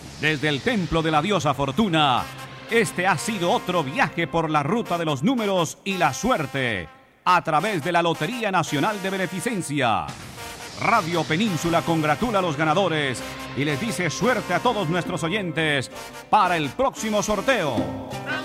Desde el templo de la diosa Fortuna, este ha sido otro viaje por la ruta de los números y la suerte, a través de la Lotería Nacional de Beneficencia. Radio Península congratula a los ganadores y les dice suerte a todos nuestros oyentes para el próximo sorteo.